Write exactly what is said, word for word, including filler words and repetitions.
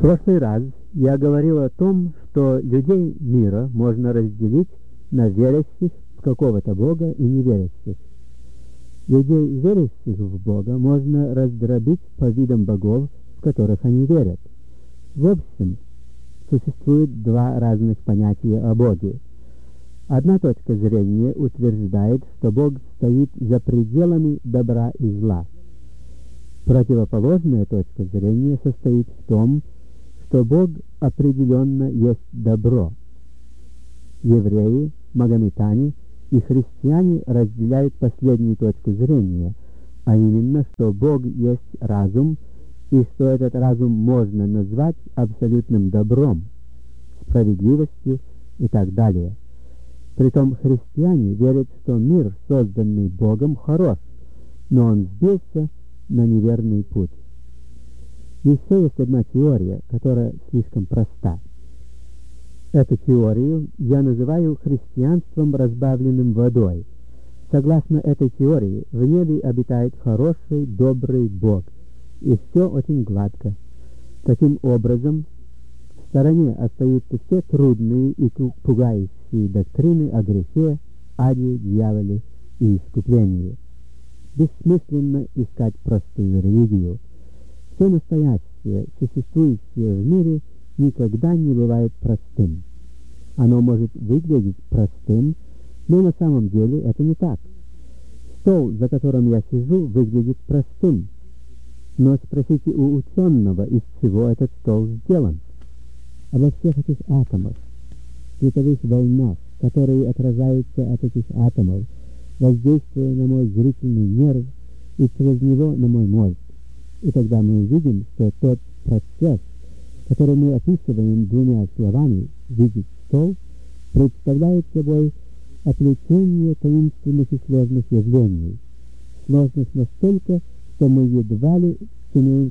прошлый раз я говорил о том, что людей мира можно разделить на верящих в какого-то Бога и неверящих. Людей, верящих в Бога, можно раздробить по видам богов, в которых они верят. В общем, существует два разных понятия о Боге. Одна точка зрения утверждает, что Бог стоит за пределами добра и зла. Противоположная точка зрения состоит в том, что Бог определенно есть добро. Евреи, магометане и христиане разделяют последнюю точку зрения, а именно, что Бог есть разум, и что этот разум можно назвать абсолютным добром, справедливостью и так далее. Притом христиане верят, что мир, созданный Богом, хорош, но он сбился на неверный путь. Еще есть одна теория, которая слишком проста. Эту теорию я называю христианством, разбавленным водой. Согласно этой теории, в небе обитает хороший, добрый Бог, и все очень гладко. Таким образом, в стороне остаются все трудные и пугающие доктрины о грехе, аде, дьяволе и искуплении. Бессмысленно искать простую религию. Все настоящее, существующее в мире, никогда не бывает простым. Оно может выглядеть простым, но на самом деле это не так. Стол, за которым я сижу, выглядит простым. Но спросите у ученого, из чего этот стол сделан. Обо всех этих атомах, световых волнах, которые отражаются от этих атомов, воздействуя на мой зрительный нерв и через него на мой мозг. И тогда мы увидим, что тот процесс, который мы описываем двумя словами «видеть стол», представляет собой отличение таинственных и сложных явлений. Сложность настолько, что мы едва ли сумеем